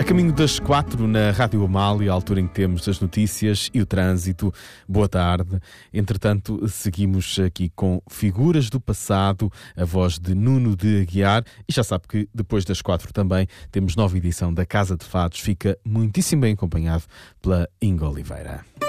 caminho das 4 na Rádio Amália, a altura em que temos as notícias e o trânsito. Boa tarde. Entretanto, seguimos aqui com Figuras do Passado, a voz de Nuno de Aguiar. E já sabe que depois das 4 também temos nova edição da Casa de Fados. Fica muitíssimo bem acompanhado pela Inga Oliveira.